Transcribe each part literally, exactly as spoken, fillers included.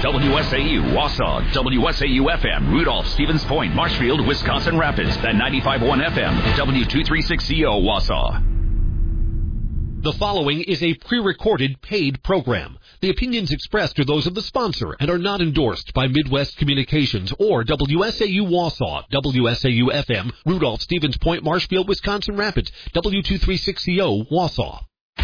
W S A U, Wausau, W S A U F M, Rudolph, Stevens Point, Marshfield, Wisconsin Rapids, and ninety-five point one F M, W two thirty-six C O, Wausau. The following is a pre-recorded paid program. The opinions expressed are those of the sponsor and are not endorsed by Midwest Communications or W S A U Wausau, W S A U F M, Rudolph, Stevens Point, Marshfield, Wisconsin Rapids, W two thirty-six C O, Wausau.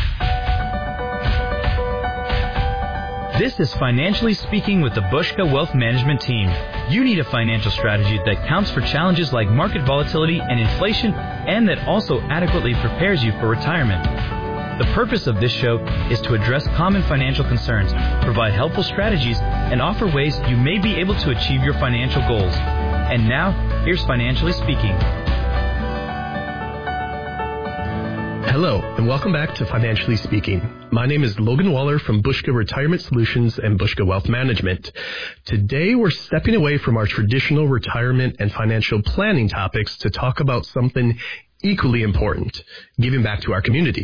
This is Financially Speaking with the Bushka Wealth Management Team. You need a financial strategy that counts for challenges like market volatility and inflation, and that also adequately prepares you for retirement. The purpose of this show is to address common financial concerns, provide helpful strategies, and offer ways you may be able to achieve your financial goals. And now, here's Financially Speaking. Hello, and welcome back to Financially Speaking. My name is Logan Waller from Bushka Retirement Solutions and Bushka Wealth Management. Today, we're stepping away from our traditional retirement and financial planning topics to talk about something equally important, giving back to our community.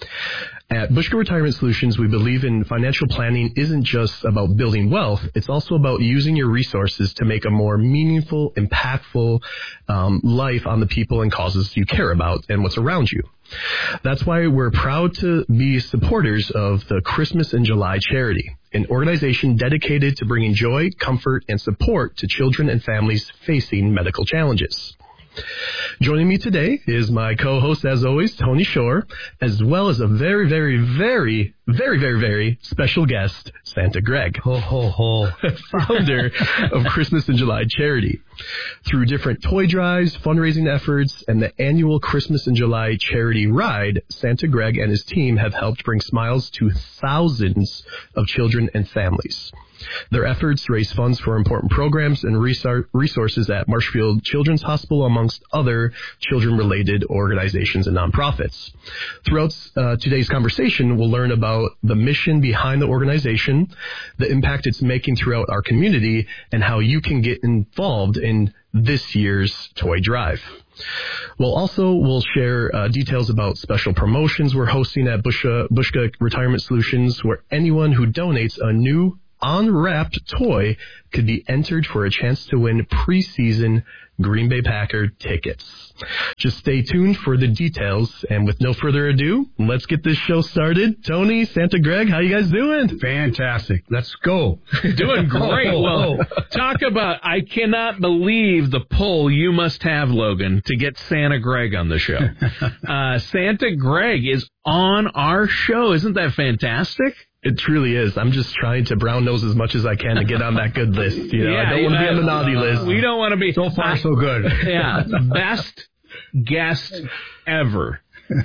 At Bushka Retirement Solutions, we believe in financial planning isn't just about building wealth, it's also about using your resources to make a more meaningful, impactful um, life on the people and causes you care about and what's around you. That's why we're proud to be supporters of the Christmas in July charity, an organization dedicated to bringing joy, comfort, and support to children and families facing medical challenges. Joining me today is my co-host, as always, Tony Shore, as well as a very, very, very, very, very, very special guest, Santa Greg. Ho, ho, ho. Founder of Christmas in July charity. Through different toy drives, fundraising efforts, and the annual Christmas in July charity ride, Santa Greg and his team have helped bring smiles to thousands of children and families. Their efforts raise funds for important programs and resources at Marshfield Children's Hospital, amongst other children-related organizations and nonprofits. Throughout uh, today's conversation, we'll learn about the mission behind the organization, the impact it's making throughout our community, and how you can get involved in this year's toy drive. We'll also we'll share uh, details about special promotions we're hosting at Bushka, Bushka Retirement Solutions, where anyone who donates a new unwrapped toy could be entered for a chance to win preseason Green Bay Packer tickets. Just stay tuned for the details, and with no further ado, let's get this show started. Tony, Santa Greg, how you guys doing? Fantastic. Let's go. Doing great. Well, talk about, I cannot believe the pull you must have, Logan, to get Santa Greg on the show. uh, Santa Greg is on our show. Isn't that fantastic? It truly is. I'm just trying to brown nose as much as I can to get on that good list. You know, yeah, I don't want to uh, be on the naughty list. We don't want to be. So far, uh, so good. Yeah. Best guest ever.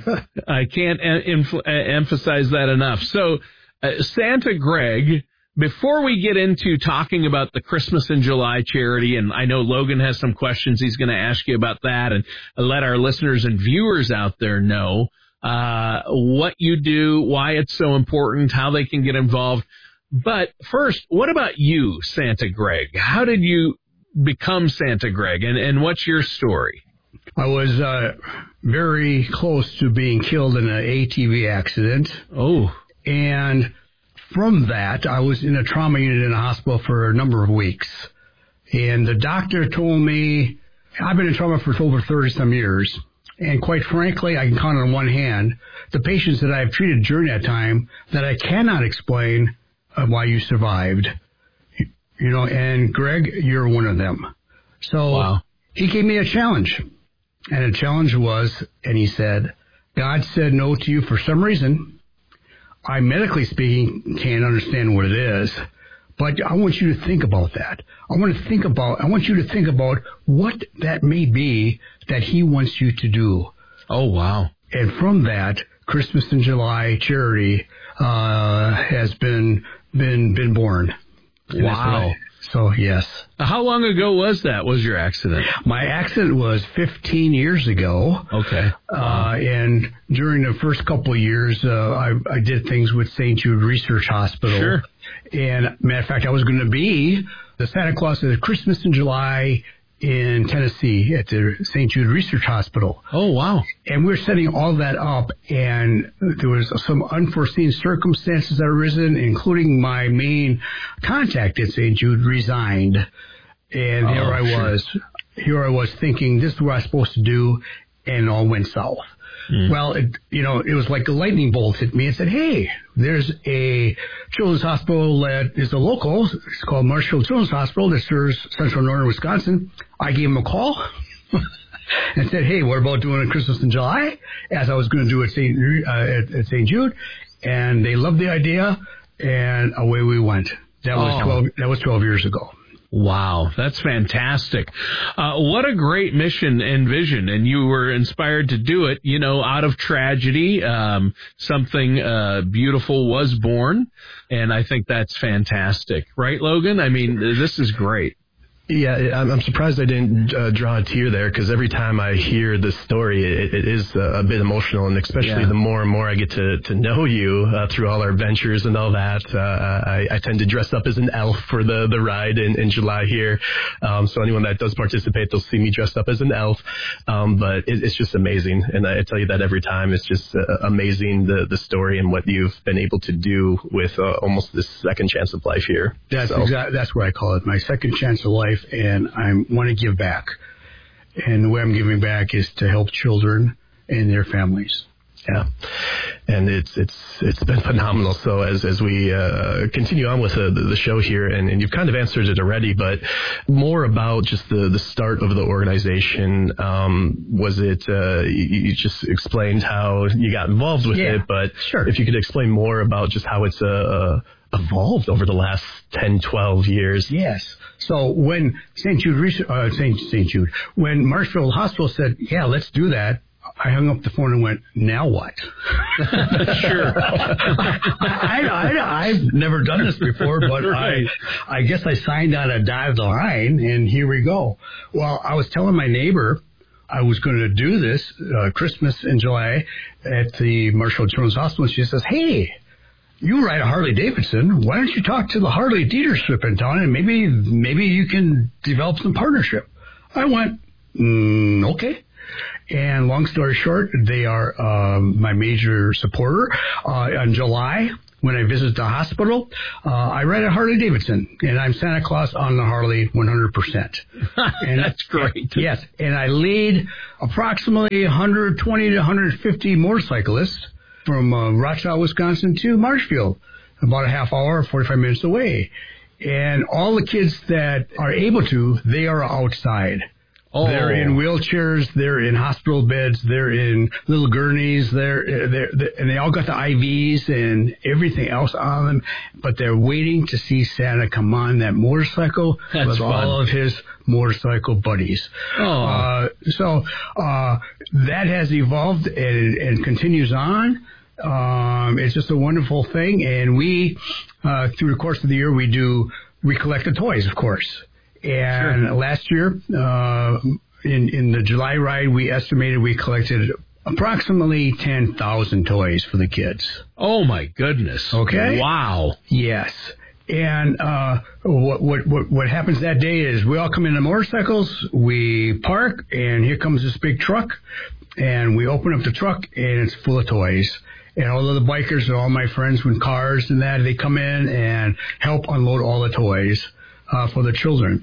I can't em- emphasize that enough. So, uh, Santa Greg, before we get into talking about the Christmas in July charity, and I know Logan has some questions he's going to ask you about that, and let our listeners and viewers out there know Uh, what you do, why it's so important, how they can get involved. But first, what about you, Santa Greg? How did you become Santa Greg, and, and what's your story? I was uh, very close to being killed in an A T V accident. Oh. And from that, I was in a trauma unit in a hospital for a number of weeks. And the doctor told me, I've been in trauma for over thirty-some years. And quite frankly, I can count on one hand the patients that I've treated during that time that I cannot explain uh, why you survived. You know, and Greg, you're one of them. So wow. He gave me a challenge. And the challenge was, and he said, God said no to you for some reason. I, medically speaking, can't understand what it is. But I want you to think about that. I want to think about, I want you to think about what that may be that he wants you to do. Oh, wow. And from that, Christmas in July charity uh, has been, been, been born. Wow. So, yes. How long ago was that, was your accident? My accident was fifteen years ago. Okay. Uh, and during the first couple of years, uh, I, I did things with Saint Jude Research Hospital. Sure. And, matter of fact, I was going to be the Santa Claus of Christmas in July in Tennessee at the Saint Jude Research Hospital. Oh, wow. And we were setting all that up, and there was some unforeseen circumstances that arisen, including my main contact at Saint Jude resigned. And oh, here I sure. was, here I was thinking, this is what I was supposed to do, and it all went south. Mm. Well, it, you know, it was like a lightning bolt hit me and said, hey, there's a children's hospital that is a local. It's called Marshfield Children's Hospital that serves central northern Wisconsin. I gave him a call and said, hey, what about doing a Christmas in July, as I was going to do at Saint Uh, at, at Saint Jude? And they loved the idea, and away we went. That was oh. twelve. That was twelve years ago. Wow, that's fantastic. Uh, what a great mission and vision. And you were inspired to do it, you know, out of tragedy. Um, something uh, beautiful was born. And I think that's fantastic. Right, Logan? I mean, this is great. Yeah, I'm surprised I didn't uh, draw a tear there, because every time I hear this story, it, it is a bit emotional, and especially yeah. the more and more I get to, to know you uh, through all our adventures and all that. Uh, I, I tend to dress up as an elf for the, the ride in, in July here. Um, so anyone that does participate, they'll see me dressed up as an elf. Um, but it, it's just amazing, and I tell you that every time. It's just uh, amazing, the, the story and what you've been able to do with uh, almost this second chance of life here. That's so. exactly, that's what I call it, my second chance of life. And I want to give back. And the way I'm giving back is to help children and their families. Yeah, and it's it's it's been phenomenal. So as as we uh, continue on with the, the show here, and, and you've kind of answered it already, but more about just the, the start of the organization. Um, was it uh, you, you just explained how you got involved with yeah, it, but sure. if you could explain more about just how it's uh, evolved over the last ten, twelve years. Yes. So when Saint Jude, uh, Saint Saint Jude, when Marshfield Hospital said, "Yeah, let's do that," I hung up the phone and went, "Now what?" Sure. I, I, I've never done this before, but right. I, I guess I signed on a dotted line, and here we go. Well, I was telling my neighbor I was going to do this uh, Christmas in July at the Marshfield Children's Hospital, and she says, "Hey, you ride a Harley Davidson. Why don't you talk to the Harley dealership in town, and maybe maybe you can develop some partnership?" I went, mm, okay. And long story short, they are um, my major supporter. Uh, in July, when I visit the hospital, uh, I ride a Harley Davidson, and I'm Santa Claus on the Harley one hundred percent. And that's great. Yes, and I lead approximately one hundred twenty to one hundred fifty motorcyclists from uh, Rochelle, Wisconsin to Marshfield, about a half hour, forty-five minutes away. And all the kids that are able to, they are outside. Oh. They're in wheelchairs, they're in hospital beds, they're in little gurneys, they're, they're, they're and they all got the I Vs and everything else on them, but they're waiting to see Santa come on that motorcycle That's with fun. all of his motorcycle buddies. Oh. Uh, so uh, that has evolved and, and continues on. Um, it's just a wonderful thing, and we, uh, through the course of the year, we do we collect the toys, of course. And sure. last year, uh, in in the July ride, we estimated we collected approximately ten thousand toys for the kids. Oh my goodness! Okay. Wow. Yes. And uh, what, what what what happens that day is we all come in the motorcycles, we park, and here comes this big truck, and we open up the truck, and it's full of toys. And all of the bikers and all my friends with cars and that, they come in and help unload all the toys uh, for the children.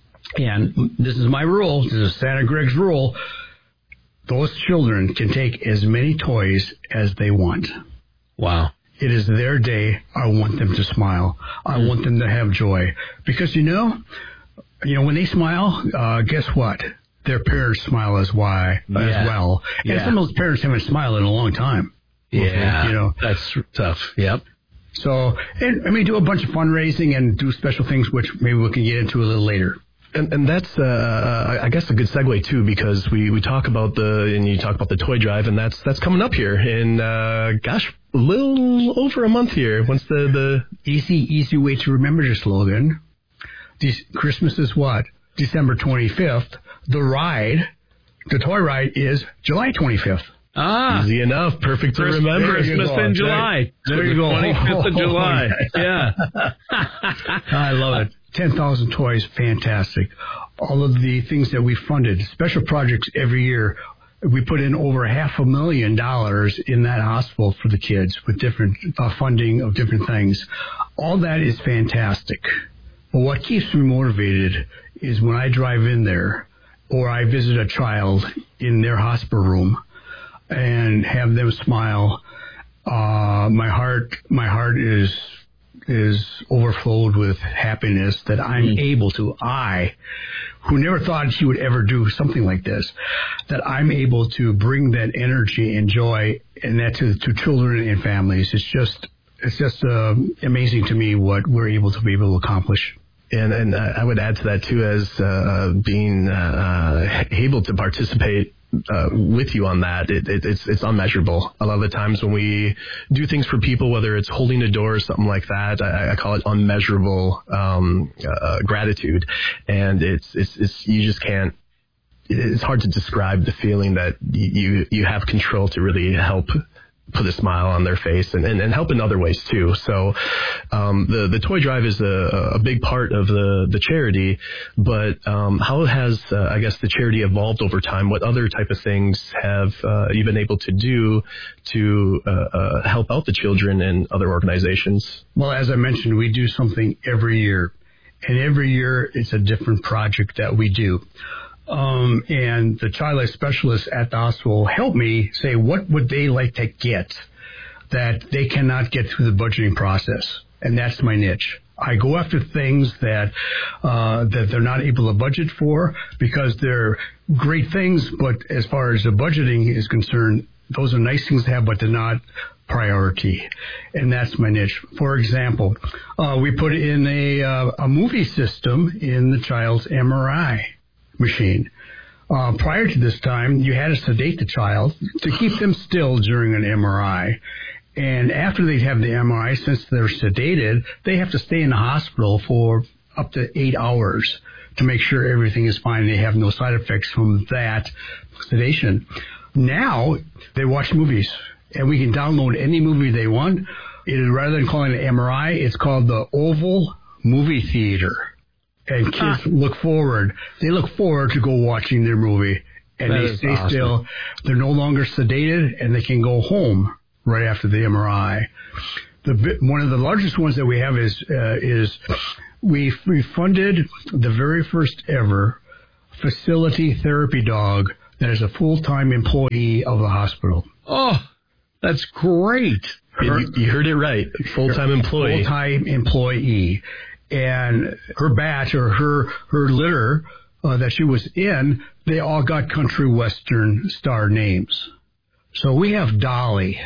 And this is my rule. This is Santa Greg's rule. Those children can take as many toys as they want. Wow. It is their day. I want them to smile. I want them to have joy. Because, you know, you know, when they smile, uh, guess what? Their parents smile as, why, yeah. as well. And yeah. some of those parents haven't smiled in a long time. Yeah, you know, that's tough. Yep. So, and I mean, do a bunch of fundraising and do special things, which maybe we can get into a little later. And, and that's, uh, I guess, a good segue too, because we, we talk about the, and you talk about the toy drive, and that's that's coming up here in, uh, gosh, a little over a month here. Once the the easy easy way to remember this, Logan. This Christmas is what? December twenty-fifth. The ride, the toy ride, is July twenty-fifth. Ah, easy enough. Perfect to Christmas, remember. Christmas in July. There, there you go. twenty-fifth of July. Yeah. I love it. ten thousand toys. Fantastic. all of the things that we funded, special projects every year. We put in over half a million dollars in that hospital for the kids with different uh, funding of different things. All that is fantastic. But what keeps me motivated is when I drive in there or I visit a child in their hospital room and have them smile. Uh, my heart, my heart is is overflowed with happiness that I'm mm. able to, I, who never thought she would ever do something like this, that I'm able to bring that energy and joy and that to, to children and families. It's just, it's just uh, amazing to me what we're able to be able to accomplish. And and I would add to that too, as uh, being uh, able to participate uh, with you on that. It, it, it's it's unmeasurable. A lot of the times when we do things for people, whether it's holding a door or something like that, I, I call it unmeasurable um, uh, gratitude. And it's, it's it's you just can't. It's hard to describe the feeling that you you have control to really help put a smile on their face and, and, and help in other ways too. So um, the the toy drive is a, a big part of the, the charity, but um, how has, uh, I guess, the charity evolved over time? What other type of things have uh, you been able to do to uh, uh, help out the children and other organizations? Well, as I mentioned, we do something every year, and every year it's a different project that we do. Um, and the child life specialists at the hospital help me say what would they like to get that they cannot get through the budgeting process. And that's my niche. I go after things that uh, that they're not able to budget for because they're great things, but as far as the budgeting is concerned, those are nice things to have, but they're not priority. And that's my niche. For example, uh, we put in a, uh, a movie system in the child's M R I machine. Uh, prior to this time, you had to sedate the child to keep them still during an M R I. And after they have the M R I, since they're sedated, they have to stay in the hospital for up to eight hours to make sure everything is fine. They have no side effects from that sedation. Now, they watch movies, and we can download any movie they want. It is, rather than calling it an M R I, it's called the Oval Movie Theater. And kids ah. look forward. They look forward to go watching their movie, and that they stay awesome. still. They're no longer sedated, and they can go home right after the M R I. The one of the largest ones that we have is uh, is we we funded the very first ever facility therapy dog that is a full time employee of the hospital. Oh, that's great! Her, you, you heard it right. Full time employee. Full time employee. And her batch or her her litter uh, that she was in, they all got country western star names. So we have Dolly.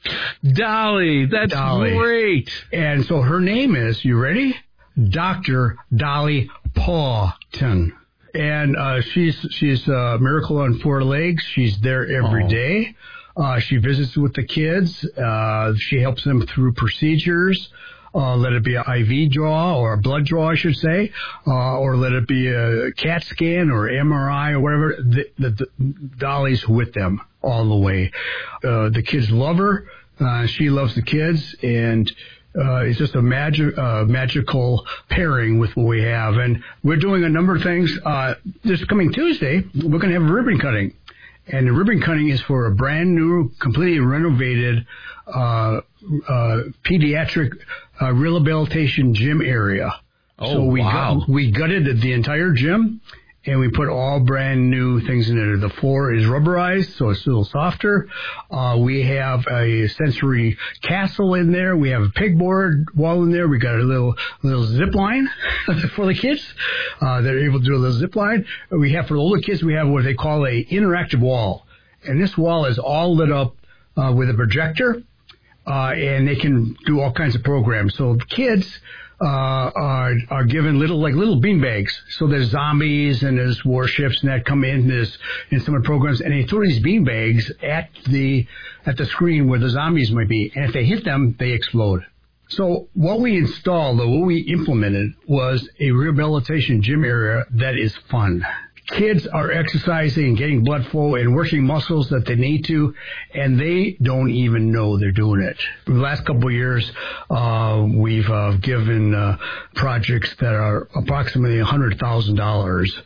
Dolly, that's Dolly. Great. And so her name is, you ready? Doctor Dolly Pawton. And uh, she's she's a miracle on four legs. She's there every oh. day. Uh, she visits with the kids. Uh, she helps them through procedures. Uh, let it be an I V draw or a blood draw, I should say, uh, or let it be a CAT scan or M R I or whatever. The, the, the Dolly's with them all the way. Uh, the kids love her. Uh, she loves the kids, and uh, it's just a magic, uh, magical pairing with what we have. And we're doing a number of things. Uh, this coming Tuesday, we're going to have a ribbon cutting. And the ribbon cutting is for a brand new, completely renovated uh, uh, pediatric uh, rehabilitation gym area. Oh, so we wow. Gut, we gutted the entire gym, and we put all brand new things in it. The floor is rubberized, so it's a little softer. Uh, we have a sensory castle in there. We have a pegboard wall in there. We got a little little zip line for the kids. Uh, they're able to do a little zip line. We have for the older kids, we have what they call a interactive wall, and this wall is all lit up uh, with a projector, uh, and they can do all kinds of programs. So the kids Uh, are are given little like little bean bags. So there's zombies and there's warships and that come in there's in some of the programs, and they throw these bean bags at the at the screen where the zombies might be, and if they hit them, they explode. So what we installed, or what we implemented, was a rehabilitation gym area that is fun. Kids are exercising and getting blood flow and working muscles that they need to, and they don't even know they're doing it. For the last couple of years, uh, we've uh, given uh, projects that are approximately one hundred thousand dollars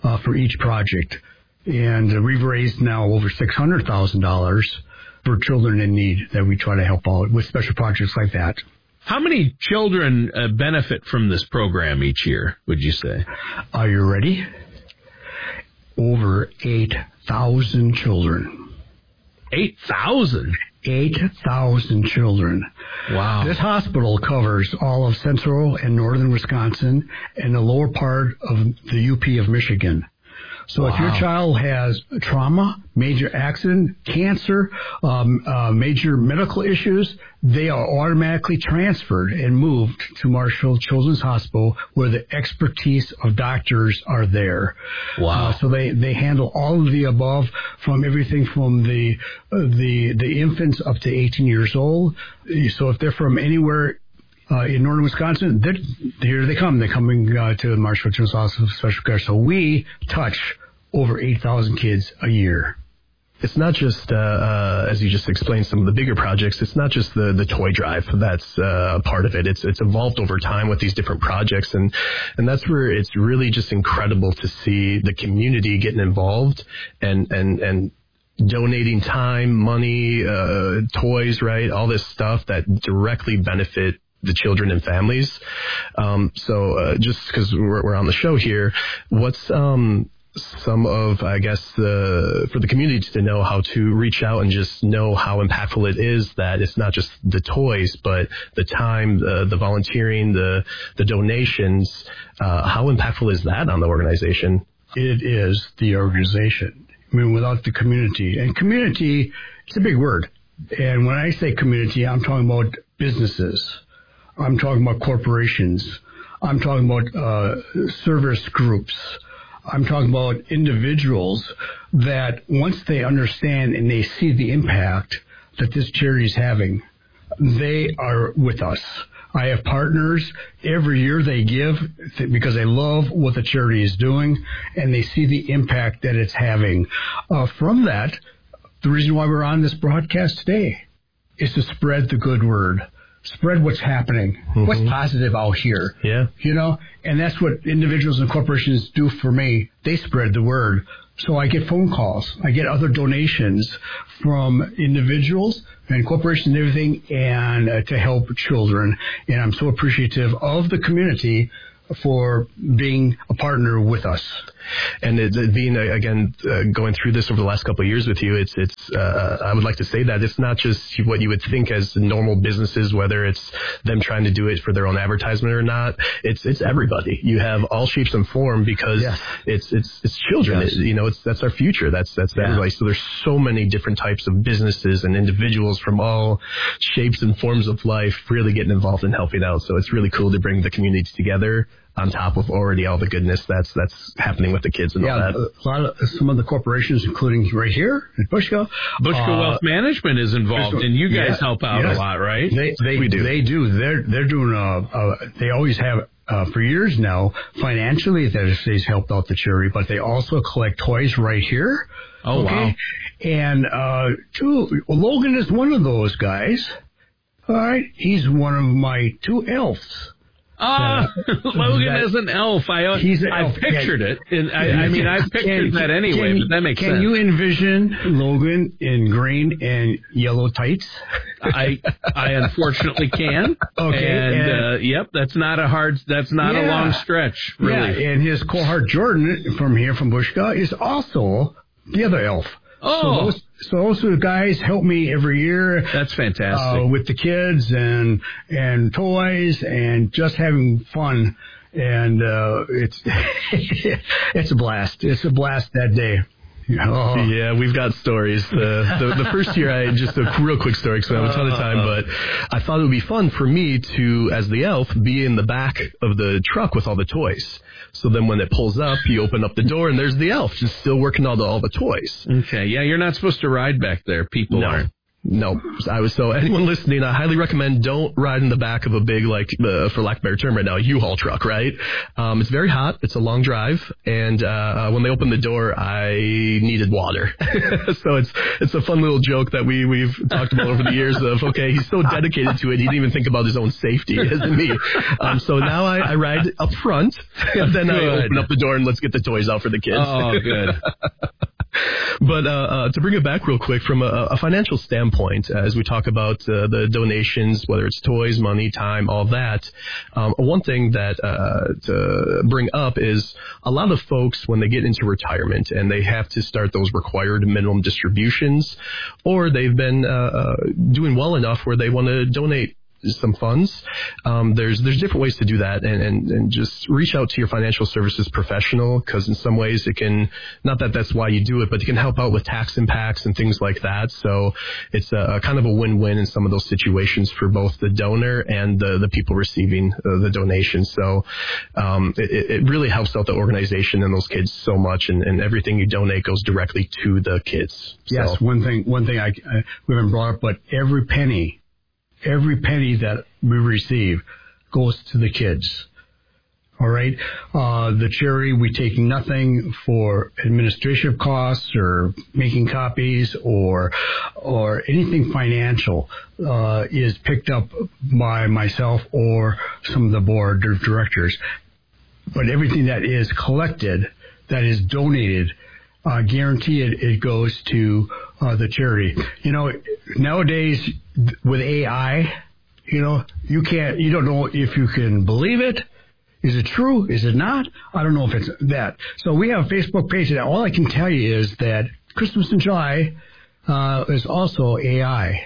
uh, for each project. And uh, we've raised now over six hundred thousand dollars for children in need that we try to help out with special projects like that. How many children uh, benefit from this program each year, would you say? Are you ready? Over eight thousand children. eight thousand? eight thousand children. Wow. This hospital covers all of central and northern Wisconsin and the lower part of the U P of Michigan. So wow. if your child has trauma, major accident, cancer, um, uh, major medical issues, they are automatically transferred and moved to Marshall Children's Hospital where the expertise of doctors are there. Wow. Uh, so they, they handle all of the above, from everything from the, uh, the, the infants up to eighteen years old. So if they're from anywhere Uh, in northern Wisconsin, here they come. They're coming uh, to Marshall Children's Hospital for Special Care. So we touch over eight thousand kids a year. It's not just, uh, uh, as you just explained, some of the bigger projects. It's not just the, the toy drive that's uh, part of it. It's it's evolved over time with these different projects, and and that's where it's really just incredible to see the community getting involved and and and. donating time, money, uh, toys, right? All this stuff that directly benefit the children and families. Um, so uh, just because we're, we're on the show here, what's um, some of, I guess, the for the community to know how to reach out and just know how impactful it is, that it's not just the toys, but the time, uh, the volunteering, the, the donations. Uh, how impactful is that on the organization? It is the organization. I mean, without the community. And community, it's a big word. And when I say community, I'm talking about businesses. I'm talking about corporations. I'm talking about uh, service groups. I'm talking about individuals that once they understand and they see the impact that this charity is having, they are with us. I have partners. Every year they give because they love what the charity is doing, and they see the impact that it's having. Uh, from that, the reason why we're on this broadcast today is to spread the good word. Spread what's happening, mm-hmm. what's positive out here. Yeah. You know, and that's what individuals and corporations do for me. They spread the word. So I get phone calls. I get other donations from individuals and corporations and everything, and uh, to help children. And I'm so appreciative of the community for being a partner with us. And it, it being, uh, again, uh, going through this over the last couple of years with you, it's, it's, uh, I would like to say that it's not just what you would think as normal businesses, whether it's them trying to do it for their own advertisement or not. It's, it's everybody. You have all shapes and form because yes. it's, it's, it's children. Yes. It, you know, it's, that's our future. That's, that's yeah. everybody. So there's so many different types of businesses and individuals from all shapes and forms of life really getting involved in helping out. So it's really cool to bring the community together on top of already all the goodness that's that's happening with the kids and yeah, all that. A lot of some of the corporations, including right here at Bushka. Bushka uh, Wealth Management is involved, and you guys yeah, help out yes. a lot, right? They they we do. They do. They're they're doing. Uh, uh, they always have. Uh, for years now, financially, they've helped out the charity, but they also collect toys right here. Oh, okay? Wow. And uh, two, well, Logan is one of those guys. All right. He's one of my two elves. Ah, uh, Logan that, is an elf. I he's an I elf. pictured it. In, I, I mean, I pictured can, that anyway, can, but that makes can sense. Can you envision Logan in green and yellow tights? I I unfortunately can. Okay. And, and uh, yep, that's not a hard. That's not yeah, a long stretch, really. Yeah, and his cohort Jordan from here from Bushka is also the other elf. Oh. So those, so those two guys help me every year. That's fantastic. Uh, with the kids and and toys and just having fun. And uh, it's it's a blast. It's a blast that day. Oh. Yeah, we've got stories. The, the the first year, I just a real quick story because we have a ton of time. But I thought it would be fun for me to, as the elf, be in the back of the truck with all the toys. So then when it pulls up, you open up the door and there's the elf just still working on all the all the toys. Okay, yeah, you're not supposed to ride back there. People no. aren't. No, I was so anyone listening, I highly recommend don't ride in the back of a big, like, uh, for lack of a better term right now, U-Haul truck, right? Um, it's very hot. It's a long drive. And, uh, when they opened the door, I needed water. So it's, it's a fun little joke that we, we've talked about over the years of, okay, he's so dedicated to it. He didn't even think about his own safety as in me. Um, so now I, I ride up front and then good. I open up the door and let's get the toys out for the kids. Oh, good. But uh, uh, to bring it back real quick, from a, a financial standpoint, uh, as we talk about uh, the donations, whether it's toys, money, time, all that, um, one thing that uh, to bring up is a lot of folks, when they get into retirement and they have to start those required minimum distributions, or they've been uh, uh, doing well enough where they want to donate some funds. Um, there's there's different ways to do that, and, and, and just reach out to your financial services professional, because in some ways it can, not that that's why you do it, but it can help out with tax impacts and things like that. So it's a, a kind of a win-win in some of those situations for both the donor and the, the people receiving uh, the donation. So um, it, it really helps out the organization and those kids so much, and, and everything you donate goes directly to the kids. Yes, so. one thing one thing I, I we haven't brought up, but every penny Every penny that we receive goes to the kids. All right. Uh, the charity, we take nothing for administrative costs or making copies or or anything financial uh, is picked up by myself or some of the board of directors. But everything that is collected, that is donated, uh, guarantee it, it goes to uh, the charity. You know, nowadays, with A I, you know, you can't, you don't know if you can believe it. Is it true? Is it not? I don't know if it's that. So we have a Facebook page, and all I can tell you is that Christmas in July uh, is also A I.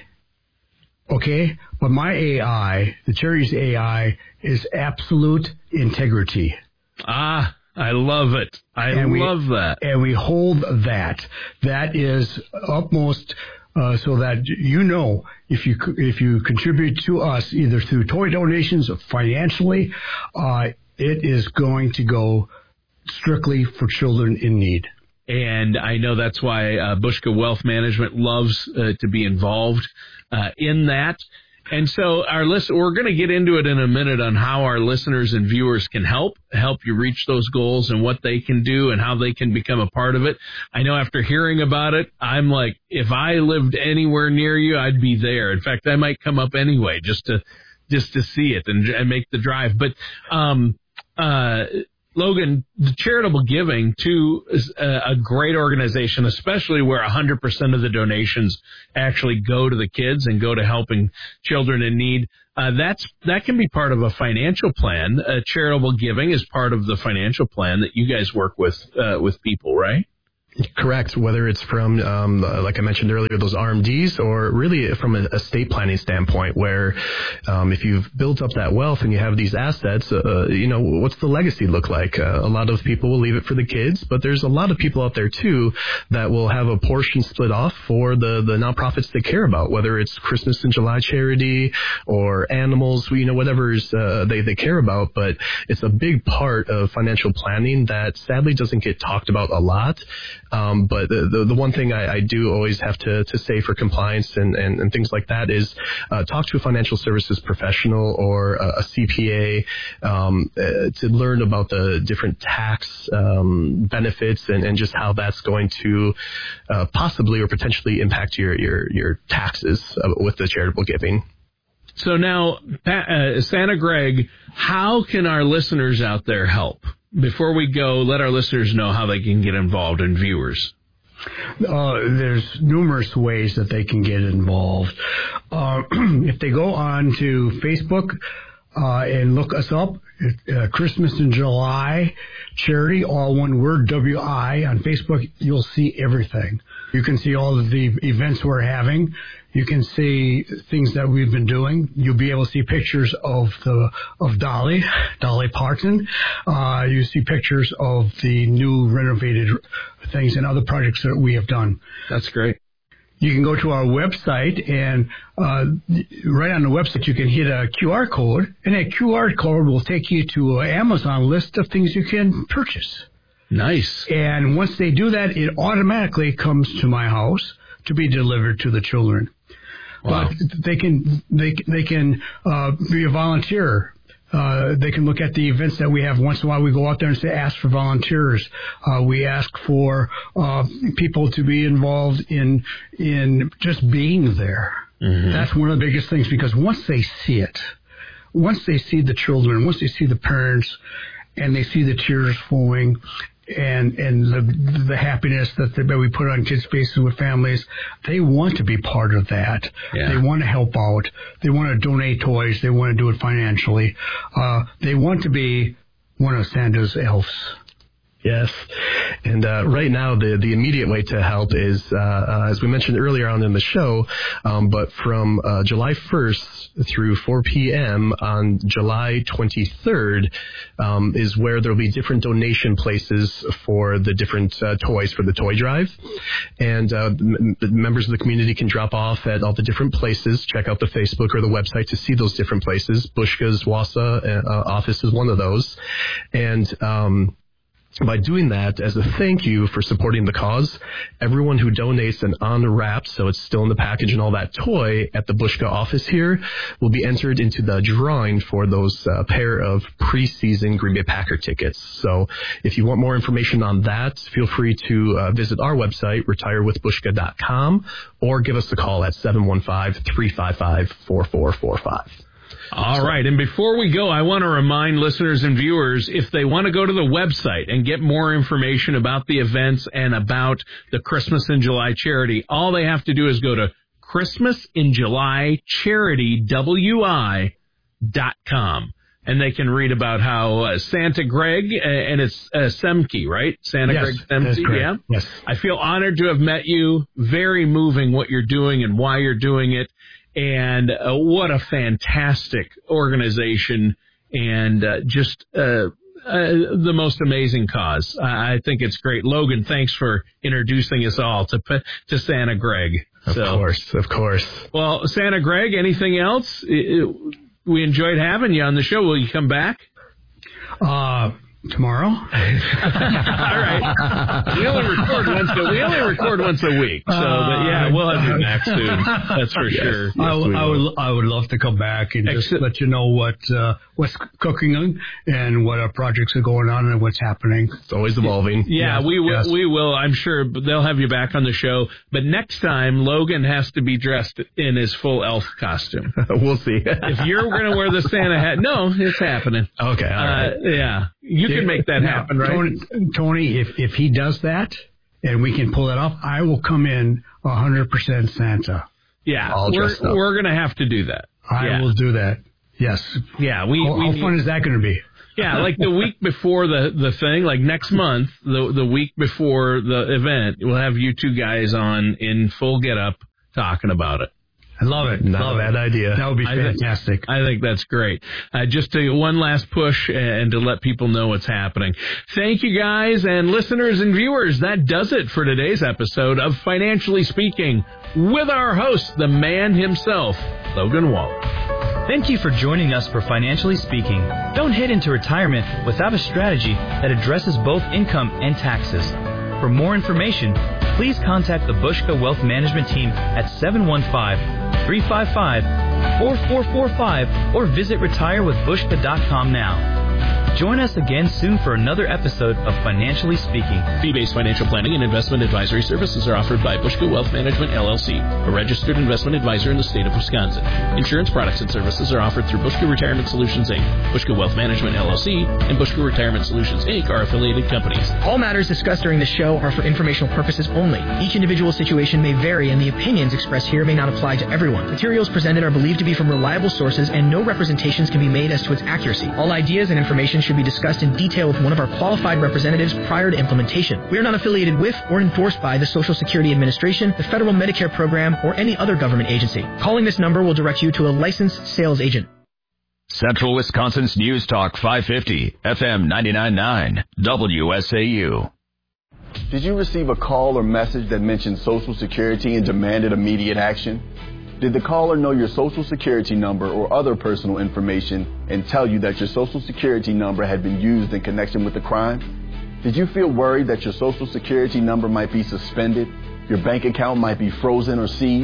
Okay? But my A I, the charity's A I, is absolute integrity. Ah, I love it. I and love we, that. And we hold that. That is utmost... Uh, so that you know, if you if you contribute to us either through toy donations or financially, uh, it is going to go strictly for children in need. And I know that's why uh, Bushka Wealth Management loves uh, to be involved uh, in that. And so our list, we're going to get into it in a minute on how our listeners and viewers can help, help you reach those goals and what they can do and how they can become a part of it. I know after hearing about it, I'm like, if I lived anywhere near you, I'd be there. In fact, I might come up anyway just to, just to see it and, and make the drive. But, um, uh, Logan, the charitable giving to a great organization, especially where one hundred percent of the donations actually go to the kids and go to helping children in need. Uh, that's that can be part of a financial plan. Uh, charitable giving is part of the financial plan that you guys work with uh, with people, right? Correct. Whether it's from, um, like I mentioned earlier, those R M Ds, or really from a estate planning standpoint, where um, if you've built up that wealth and you have these assets, uh, you know, what's the legacy look like? Uh, a lot of people will leave it for the kids, but there's a lot of people out there too that will have a portion split off for the the nonprofits they care about, whether it's Christmas in July charity or animals, you know, whatever uh, they they care about. But it's a big part of financial planning that sadly doesn't get talked about a lot. Um, but the, the the one thing I, I do always have to, to say for compliance and, and, and things like that is uh, talk to a financial services professional or a, a C P A um, uh, to learn about the different tax um, benefits and, and just how that's going to uh, possibly or potentially impact your your, your taxes uh, with the charitable giving. So now, uh, Santa Greg, how can our listeners out there help? Before we go, let our listeners know how they can get involved and viewers. Uh, there's numerous ways that they can get involved. Uh, if they go on to Facebook uh, and look us up, uh, Christmas in July charity, all one word, W I, on Facebook, you'll see everything. You can see all of the events we're having. You can see things that we've been doing. You'll be able to see pictures of the of Dolly, Dolly Parton. Uh, you see pictures of the new renovated things and other projects that we have done. That's great. You can go to our website, and uh, right on the website you can hit a Q R code, and that Q R code will take you to an Amazon list of things you can purchase. Nice. And once they do that, it automatically comes to my house to be delivered to the children. Wow. But they can they they can uh, be a volunteer. Uh, they can look at the events that we have. Once in a while, we go out there and say, ask for volunteers. Uh, we ask for uh, people to be involved in in just being there. Mm-hmm. That's one of the biggest things, because once they see it, once they see the children, once they see the parents, and they see the tears flowing, and and the the happiness that, the, that we put on kids' faces with families, they want to be part of that. Yeah. They want to help out. They want to donate toys. They want to do it financially. Uh, they want to be one of Santa's elves. Yes. And uh, right now, the, the immediate way to help is, uh, uh, as we mentioned earlier on in the show, um, but from uh, July first through four p.m. on July twenty-third um, is where there will be different donation places for the different uh, toys for the toy drive. And uh, m- members of the community can drop off at all the different places. Check out the Facebook or the website to see those different places. Bushka's Wausau uh, office is one of those. And um by doing that, as a thank you for supporting the cause, everyone who donates an unwrapped, so it's still in the package and all that toy at the Bushka office here, will be entered into the drawing for those uh, pair of preseason Green Bay Packer tickets. So if you want more information on that, feel free to uh, visit our website, retire with bushka dot com, or give us a call at seven one five, three five five, four four four five. All right. And before we go, I want to remind listeners and viewers, if they want to go to the website and get more information about the events and about the Christmas in July charity, all they have to do is go to Christmas in July Charity W I dot com. And they can read about how uh, Santa Greg, uh, and it's uh, Semke, right? Santa yes, Greg Semke, yeah? Yes. I feel honored to have met you. Very moving what you're doing and why you're doing it. And uh, what a fantastic organization, and uh, just uh, uh, the most amazing cause. I, I think it's great. Logan, thanks for introducing us all to to Santa Greg. Of so, course, of course. Well, Santa Greg, anything else? It, it, we enjoyed having you on the show. Will you come back? Uh Tomorrow. All right. We only record once. A, we only record once a week. So, but yeah, we'll have you back soon. That's for yes. sure. Yes, I, w- I would. I would love to come back and just Ex- let you know what uh, what's cooking and what our projects are going on and what's happening. It's always evolving. Yeah, yes. we will. Yes. We will. I'm sure they'll have you back on the show. But next time, Logan has to be dressed in his full elf costume. We'll see. If you're going to wear the Santa hat, no, it's happening. Okay. All right. Uh, yeah. You can make that happen, right? Tony, Tony, if if he does that and we can pull that off, I will come in one hundred percent Santa. Yeah, All we're dressed up. we're going to have to do that. I yeah. will do that. Yes. Yeah. We. How, we how need, fun is that going to be? Yeah, like the week before the the thing, like next month, the the week before the event, we'll have you two guys on in full getup talking about it. I love it. Not love a bad it. idea. That would be I fantastic. Think, I think that's great. Uh, just to, one last push and to let people know what's happening. Thank you guys and listeners and viewers. That does it for today's episode of Financially Speaking with our host, the man himself, Logan Waller. Thank you for joining us for Financially Speaking. Don't head into retirement without a strategy that addresses both income and taxes. For more information, please contact the Bushka Wealth Management Team at seven one five, three five five, four four four five or visit retire with bushka dot com now. Join us again soon for another episode of Financially Speaking. Fee-based financial planning and investment advisory services are offered by Bushka Wealth Management, L L C, a registered investment advisor in the state of Wisconsin. Insurance products and services are offered through Bushka Retirement Solutions, Incorporated. Bushka Wealth Management, L L C, and Bushka Retirement Solutions, Incorporated are affiliated companies. All matters discussed during the show are for informational purposes only. Each individual situation may vary, and the opinions expressed here may not apply to everyone. Materials presented are believed to be from reliable sources, and no representations can be made as to its accuracy. All ideas and information should be discussed in detail with one of our qualified representatives prior to implementation. We are not affiliated with or endorsed by the Social Security Administration, the Federal Medicare Program, or any other government agency. Calling this number will direct you to a licensed sales agent. Central Wisconsin's News Talk five fifty, F M ninety-nine point nine, W S A U. Did you receive a call or message that mentioned Social Security and demanded immediate action? Did the caller know your Social Security number or other personal information and tell you that your Social Security number had been used in connection with the crime? Did you feel worried that your Social Security number might be suspended, your bank account might be frozen or seized,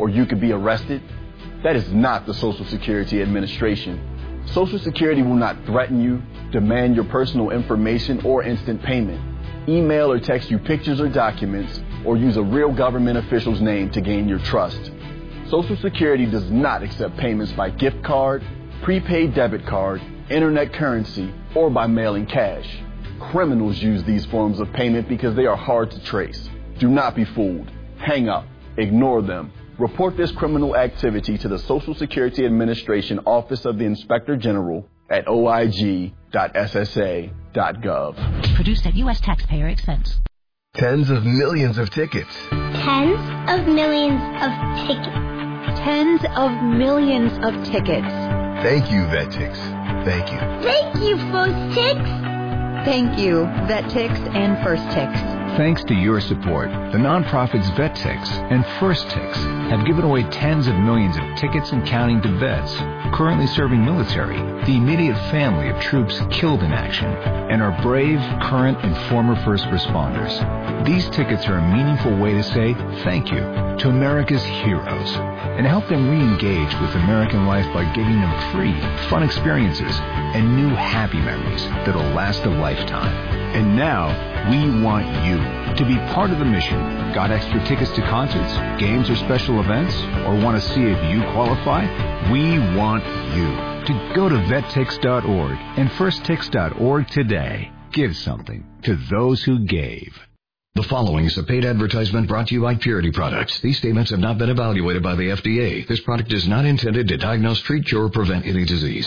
or you could be arrested? That is not the Social Security Administration. Social Security will not threaten you, demand your personal information, or instant payment, email or text you pictures or documents, or use a real government official's name to gain your trust. Social Security does not accept payments by gift card, prepaid debit card, internet currency, or by mailing cash. Criminals use these forms of payment because they are hard to trace. Do not be fooled. Hang up. Ignore them. Report this criminal activity to the Social Security Administration Office of the Inspector General at o i g dot s s a dot gov. Produced at U S taxpayer expense. Tens of millions of tickets. Tens of millions of tickets. Tens of millions of tickets. Thank you, VetTix. Thank you. Thank you, FirstTix. Thank you, VetTix and FirstTix. Thanks to your support, the nonprofits VetTix and FirstTix have given away tens of millions of tickets and counting to vets currently serving military, the immediate family of troops killed in action, and our brave, current, and former first responders. These tickets are a meaningful way to say thank you to America's heroes and help them re-engage with American life by giving them free, fun experiences and new happy memories that'll last a lifetime. And now, we want you to be part of the mission. Got extra tickets to concerts, games, or special events? Or want to see if you qualify? We want you to go to vet tix dot org and first tix dot org today. Give something to those who gave. The following is a paid advertisement brought to you by Purity Products. These statements have not been evaluated by the F D A. This product is not intended to diagnose, treat, cure, or prevent any disease.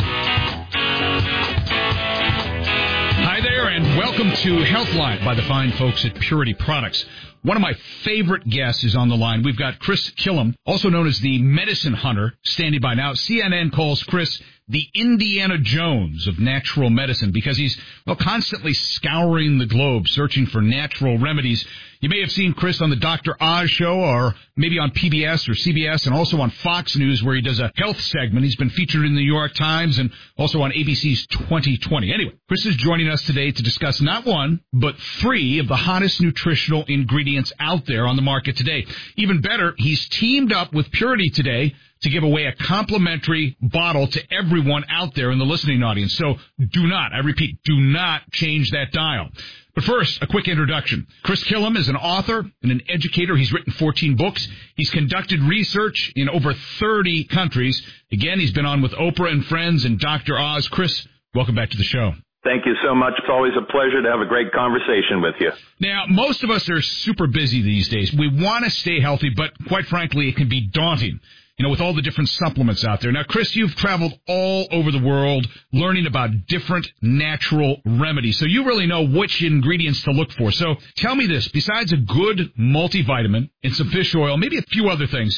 Hi there, and welcome to Healthline by the fine folks at Purity Products. One of my favorite guests is on the line. We've got Chris Killam, also known as the Medicine Hunter, standing by now. C N N calls Chris the Indiana Jones of natural medicine because he's, well, constantly scouring the globe searching for natural remedies. You may have seen Chris on the Doctor Oz show or maybe on P B S or C B S and also on Fox News where he does a health segment. He's been featured in the New York Times and also on A B C's twenty twenty. Anyway, Chris is joining us today to discuss not one, but three of the hottest nutritional ingredients out there on the market today. Even better, he's teamed up with Purity today to give away a complimentary bottle to everyone out there in the listening audience. So do not, I repeat, do not change that dial. But first, a quick introduction. Chris Killam is an author and an educator. He's written fourteen books. He's conducted research in over thirty countries. Again, he's been on with Oprah and Friends and Doctor Oz. Chris, welcome back to the show. Thank you so much. It's always a pleasure to have a great conversation with you. Now, most of us are super busy these days. We want to stay healthy, but quite frankly, it can be daunting, you know, with all the different supplements out there. Now, Chris, you've traveled all over the world learning about different natural remedies, so you really know which ingredients to look for. So tell me this, besides a good multivitamin and some fish oil, maybe a few other things,